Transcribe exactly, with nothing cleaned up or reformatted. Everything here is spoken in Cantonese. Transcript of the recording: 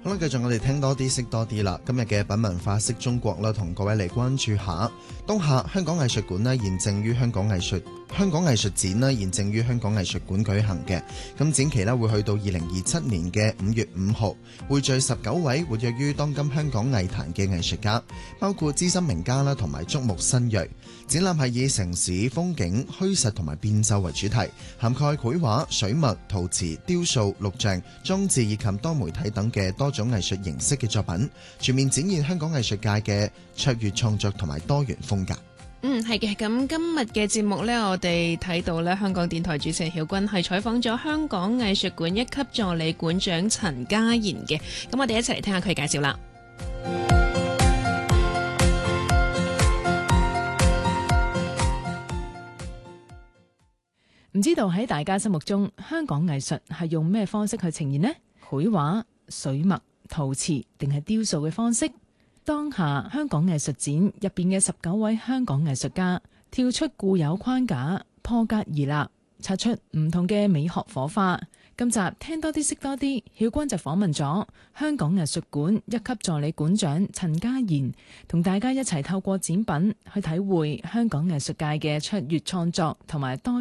好啦，繼續我哋聽多啲識多啲啦。今日嘅品文化識中國啦，同各位嚟關注下當下香港藝術館呢，現正於香港藝術香港藝術展呢，現正於香港藝術館舉行嘅。咁展期呢，會去到二零二七年嘅五月五號，匯聚十九位活躍於當今香港藝壇嘅藝術家，包括資深名家啦，同埋觸目新鋭。展覽係以城市風景、虛實同埋變奏為主題，涵蓋繪畫、水墨、陶瓷、雕塑、錄像、裝置以及多媒體等嘅多種藝術形式嘅作品，全面展現香港藝術界嘅卓越創作同埋多元風格。 嗯，係嘅。咁今日嘅節目呢，我哋睇到呢，香港電台主持人曉君係採訪咗香港藝術館一級助理館長陳嘉賢嘅。咁我哋一齊嚟聽下佢介紹啦。 唔知道喺大家心目中，香港藝術係用咩方式去呈現呢？繪畫、水墨、陶瓷定係雕塑嘅方式？當下香港藝術展入邊嘅十九位香港藝術家跳出固有框架，破格而立，擦出唔同嘅美學火花。今集聽多啲識多啲，曉君就訪問咗香港藝術館一級助理館長陳嘉賢，同大家一齊透過展品去體會香港藝術界嘅卓越創作同埋多